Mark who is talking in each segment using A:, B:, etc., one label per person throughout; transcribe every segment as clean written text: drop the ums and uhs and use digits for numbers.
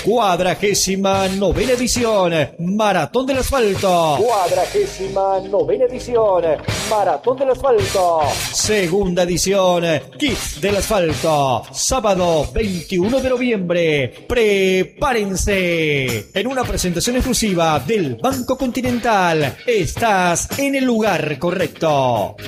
A: 49ª edición, Maratón del Asfalto. 49ª edición, Maratón del Asfalto. Segunda edición, Kids del Asfalto. Sábado 21 de noviembre. Prepárense. En una presentación exclusiva del Banco Continental. Estás en el lugar correcto.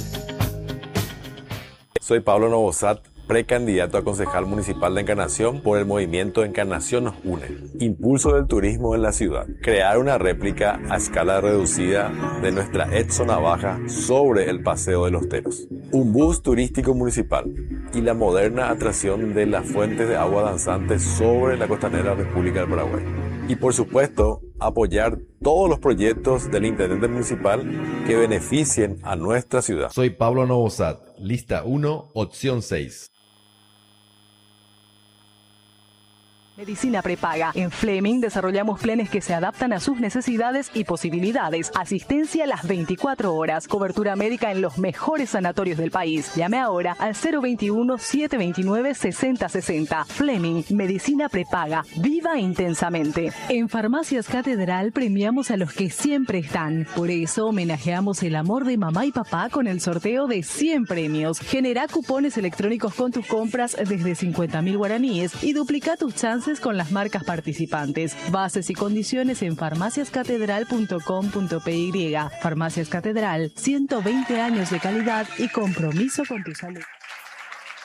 B: Soy Pablo Novosad, precandidato a concejal municipal de Encarnación por el movimiento Encarnación nos une. Impulso del turismo en la ciudad. Crear una réplica a escala reducida de nuestra Edson Navaja sobre el Paseo de los Teros. Un bus turístico municipal y la moderna atracción de las fuentes de agua danzantes sobre la costanera República del Paraguay. Y por supuesto, apoyar todos los proyectos del intendente municipal que beneficien a nuestra ciudad.
C: Soy Pablo Novosad, lista 1, opción 6.
D: Medicina prepaga. En Fleming desarrollamos planes que se adaptan a sus necesidades y posibilidades. Asistencia a las 24 horas. Cobertura médica en los mejores sanatorios del país. Llame ahora al 021-729-6060. Fleming, Medicina prepaga. Viva intensamente. En Farmacias Catedral premiamos a los que siempre están. Por eso homenajeamos el amor de mamá y papá con el sorteo de 100 premios. Genera cupones electrónicos con tus compras desde 50.000 guaraníes y duplica tus chances con las marcas participantes. Bases y condiciones en farmaciascatedral.com.py. Farmacias Catedral, 120 años de calidad y compromiso con tu salud.